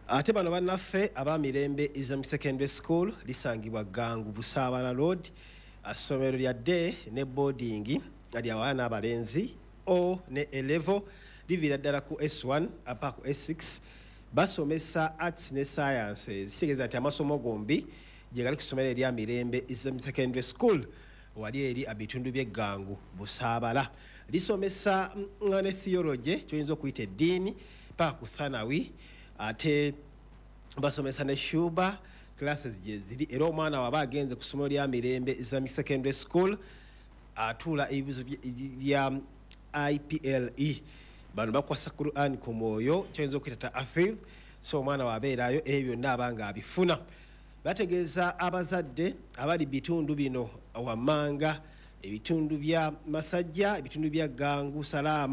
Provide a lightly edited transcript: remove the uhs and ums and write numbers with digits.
Ate bano bannaffe abamirembe Islamic Secondary School lisangibwa Gangu Busaabala Road, assomero lya day ne boarding lya abaana abalenzi O ne A-level livira ddala ku S1 apa ku S6 basomesa arts ne sciences. Kitegeeza nti amasomo gombi gye gali ku ssomero erya Mirembe Islamic Secondary School wali eri abitundu by'e Gangu Busaabala. Lisomesa ne theology kyoyinza okuyita eddiini paka ku thanawi, ate basomesa ne shuba classes gye ziri era omwana waba agenze ku ssomero lya Mirembe Islamic Secondary School atula ebibuzo bya IPLE bano bakwasa Quran ku mwoyo kyoyinza okuyita ta'athir, so omwana wabeerayo ebyo byonna abanga abifuna. Bategeeza abazadde abali bitundu bino Wamanga, ebitundu bya Masajja, ebitundu bya Gangu Salama